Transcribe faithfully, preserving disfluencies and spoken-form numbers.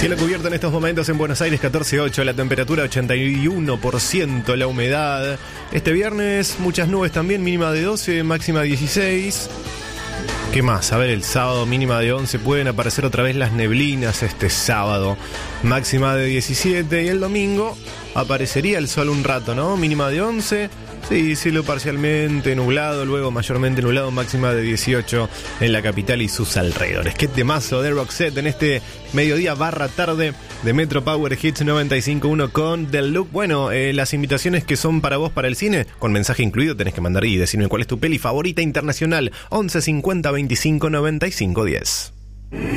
Cielo cubierto en estos momentos en Buenos Aires, catorce punto ocho, la temperatura ochenta y uno por ciento, la humedad. Este viernes muchas nubes también, mínima de doce, máxima dieciséis. ¿Qué más? A ver, el sábado mínima de once, pueden aparecer otra vez las neblinas este sábado, máxima de diecisiete, y el domingo aparecería el sol un rato, ¿no? Mínima de once, sí, cielo parcialmente nublado, luego mayormente nublado, máxima de dieciocho en la capital y sus alrededores. Qué temazo de Roxette en este mediodía barra tarde de Metro Power Hits noventa y cinco punto uno con The Look. Bueno, eh, las invitaciones que son para vos para el cine, con mensaje incluido, tenés que mandar y decirme cuál es tu peli favorita internacional. once cincuenta veinticinco noventa y cinco diez.